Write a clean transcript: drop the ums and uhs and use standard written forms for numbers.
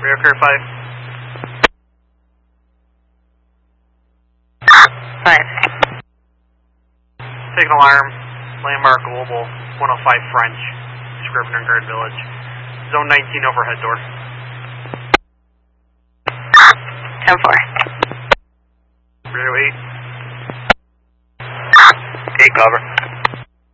Radio Care 5. 5. Take an alarm. Landmark Global 105 French. Scrivener Guard Village. Zone 19 overhead door. 10-4. Radio 8. Take cover.